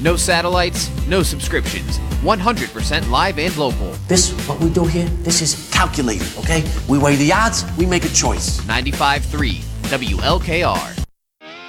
No satellites, no subscriptions. 100% live and local. This, what we do here, this is calculated, okay? We weigh the odds, we make a choice. 95.3 WLKR.